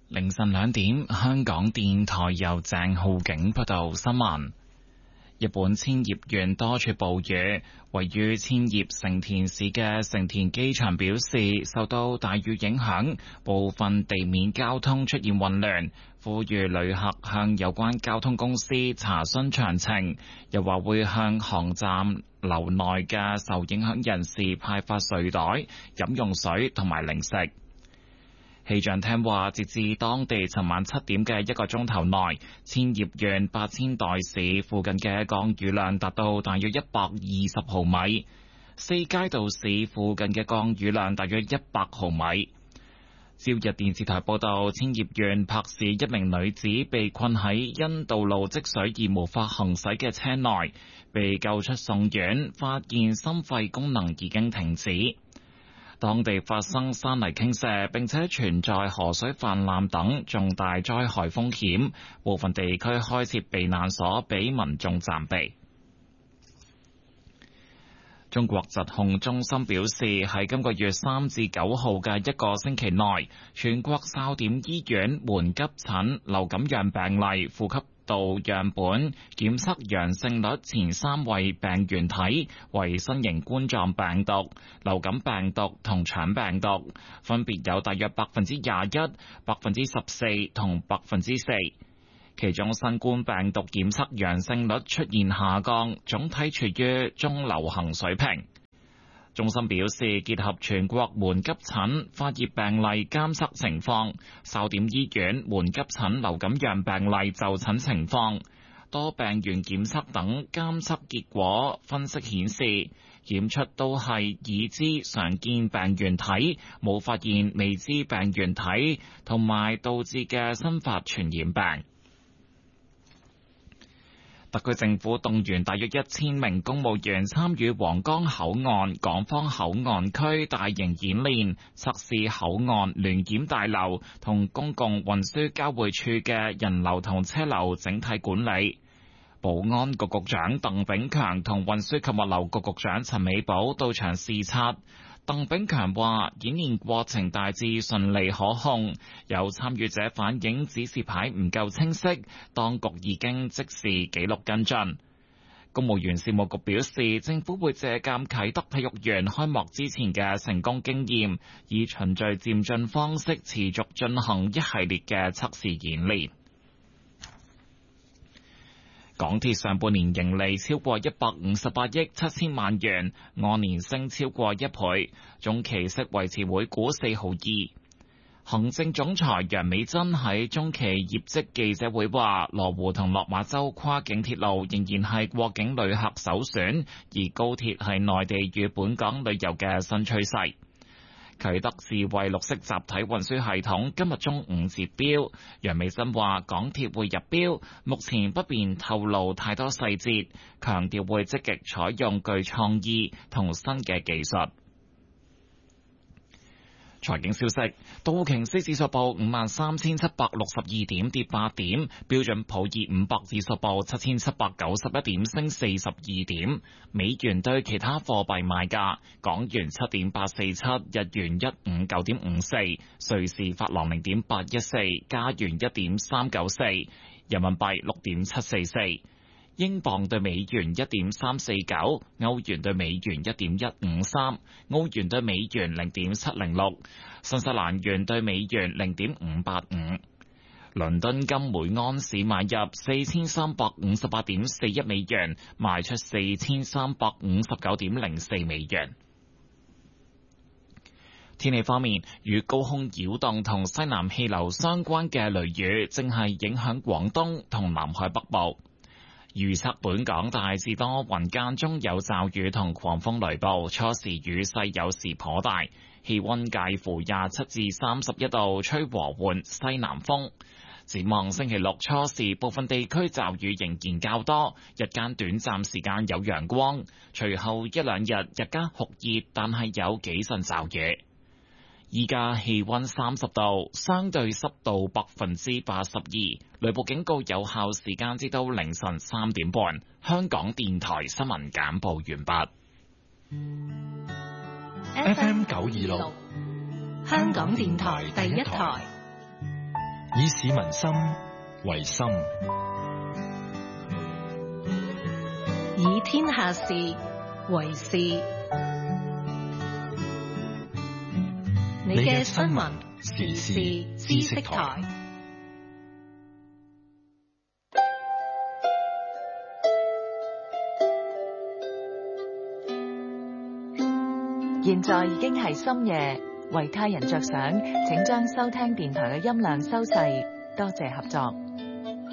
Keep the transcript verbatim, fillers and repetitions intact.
凌晨兩點，香港電台由鄭浩景報道新聞。日本千葉縣多處暴雨，位於千葉成田市嘅成田機場表示，受到大雨影響，部分地面交通出現混亂，呼籲旅客向有關交通公司查詢詳情，又話會向航站樓內嘅受影響人士派發睡袋、飲用水同埋零食。氣象廳話，截至當地尋晚七點嘅一個鐘頭內，千葉縣八千代市附近嘅降雨量達到大約一百二十毫米，四街道市附近嘅降雨量大約一百毫米。朝日電視台報道，千葉縣柏市一名女子被困喺因道路積水而無法行駛嘅車內，被救出送院，發現心肺功能已經停止。當地發生山泥傾瀉，並且存在河水泛濫等重大災害風險，部分地區開設避難所俾民眾暫避。中國疾控中心表示，喺今個月三至九號嘅一個星期內，全國哨點醫院門急診流感樣病例呼吸道樣本檢測陽性率前三位病原體為新型冠狀病毒、流感病毒同腸病毒，分別有大約百分之廿一、百分之十四同百分之四。其中新冠病毒檢測陽性率出現下降，總體處於中流行水平。中心表示，結合全國門急診發熱病例監測情況、哨點醫院門急診流感樣病例就診情況、多病原檢測等監測結果分析顯示，檢出都係已知常見病原體，冇發現未知病原體同埋導致嘅新發傳染病。特區政府動員大約一千名公務員參與皇崗口岸港方口岸區大型演練，測試口岸聯檢大樓同公共運輸交匯處嘅人流同車流整體管理。保安局局長鄧炳強同運輸及物流局局長陳美寶到場視察。鄧炳強話，演練過程大致順利可控，有參與者反映指示牌唔夠清晰，當局已經即時記錄跟進。公務員事務局表示，政府會借鑑啟德體育園開幕之前嘅成功經驗，以循序漸進方式持續進行一系列嘅測試演練。港鐵上半年盈利超過一百五十八億七千萬元，按年升超過一倍，中期息維持每股四毫二。行政總裁楊美珍喺中期業績記者會話，羅湖同落馬洲跨境鐵路仍然係過境旅客首選，而高鐵係內地與本港旅遊嘅新趨勢。啟德智慧綠色集體運輸系統今日中午截標，楊美珍話港鐵會入標，目前不便透露太多細節，強調會積極採用具創意同新嘅技術。財經消息，道瓊斯指數報五萬三千七百六十二點，跌八點；標準普爾五百指數報七千七百九十一點，升四十二點。美元對其他貨幣賣價：港元七點八四七，日元一五九點五四，瑞士法郎零點八一四，加元一點三九四，人民幣六點七四四。英鎊對美元一點三四九，歐元對美元一點一五三，澳元對美元零點七零六，新西蘭元對美元零點五八五。倫敦金每安士買入四千三百五十八點四一美元，賣出四千三百五十九點零四美元。天氣方面，與高空擾動同西南氣流相關嘅雷雨正係影響廣東同南海北部。預測本港大致多雲，間中有驟雨同狂風雷暴，初時雨勢有時頗大，氣溫介乎廿七至三十一度，吹和緩西南風。展望星期六初時，部分地區驟雨仍然較多，日間短暫時間有陽光，隨後一兩日日間酷熱，但係有幾陣驟雨。依家氣溫三十度，相對濕度百分之八十二，雷暴警告有效時間至到凌晨三點半。香港電台新聞簡報完畢。 F M 九二六，香港電台第一台， 以市民心為心， 以天下事為事。你嘅新聞時事知識台。 現在已經係深夜，為他人着想，請將收聽電台嘅音量收細，多謝合作。